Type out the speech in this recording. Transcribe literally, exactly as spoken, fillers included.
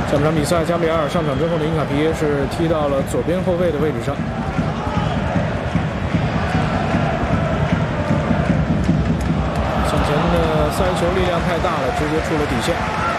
下半场比赛，加比尔上场之后呢，因卡皮耶是踢到了左边后卫的位置上。向前的塞球力量太大了，直接出了底线。